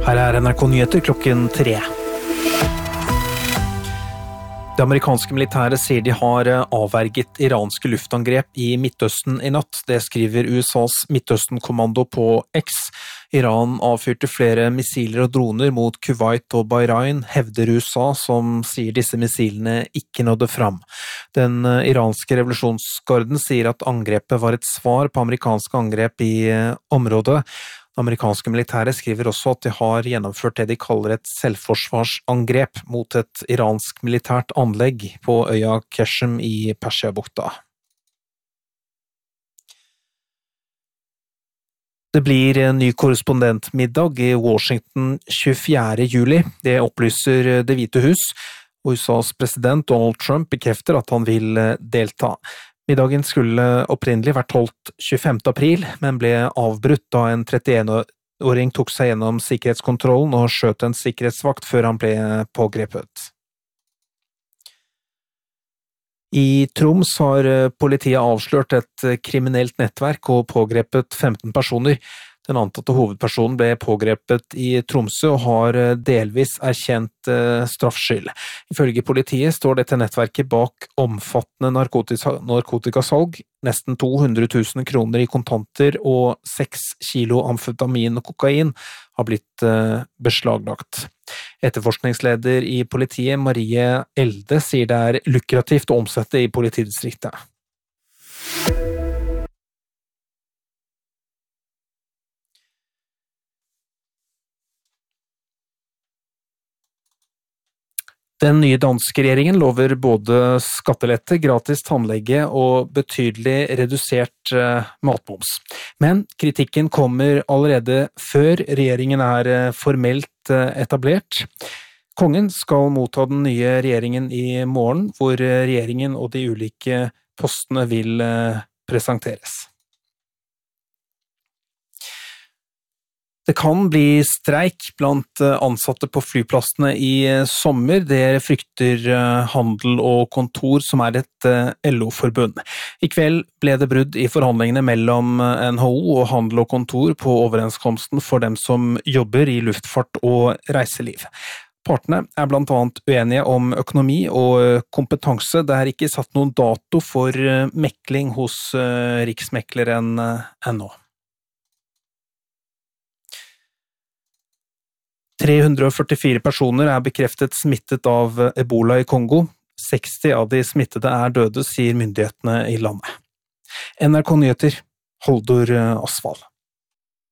Her NRK Nyheter klokken 3. Det amerikanske militæret sier de har avverget iranske luftangrep i Midtøsten i natt. Det skriver USAs Midtøsten-kommando på X. Iran avfyrte flere missiler og droner mot Kuwait og Bahrain, hevder USA, som sier disse missilene ikke nådde fram. Den iranske revolusjonsgarden sier at angrepet var et svar på amerikanske angrep i området. Det amerikanske militæret skriver også at de har gjennomført det de kaller et selvforsvarsangrep mot et iransk militært anlegg på øya Qeshm i Persiabukta. Det blir en ny korrespondentmiddag i Washington 24. juli. Det opplyser Det hvite hus. USAs president Donald Trump bekrefter at han vil delta. Middagen skulle opprinnelig vært holdt 25. april, men ble avbrutt da en 31-åring tok seg gjennom sikkerhetskontrollen og skjøt en sikkerhetsvakt før han ble pågrepet. I Troms har politiet avslørt et kriminelt nettverk og pågrepet 15 personer. Den antatte hovedpersonen ble pågrepet i Tromsø og har delvis erkjent straffskyld. Ifølge politiet står dette nettverket bak omfattende narkotikasalg, nesten 200 000 kroner i kontanter og 6 kilo amfetamin og kokain har blitt beslaglagt. Etterforskningsleder i politiet, Marie Elde, sier det er lukrativt å omsette i politidistriktet. Den nye danske regjeringen lover både skattelette, gratis tannlege og betydelig redusert matmoms. Men kritikken kommer allerede før regjeringen er formelt etablert. Kongen skal motta den nye regjeringen i morgen, hvor regjeringen og de ulike postene vil presenteres. Det kan bli streik blant ansatte på flyplassene i sommer. Det frykter Handel og Kontor, som er et LO-forbund. I kveld ble det brudd i forhandlingene mellom NHO og Handel og Kontor på overenskomsten for dem som jobber i luftfart og reiseliv. Partene er blant annet uenige om økonomi og kompetanse. Det er ikke satt noen dato for mekling hos Riksmekleren ennå. 344 personer er bekreftet smittet av Ebola i Kongo. 60 av de smittede er døde, sier myndighetene i landet. NRK Nyheter, Holdor Asvald.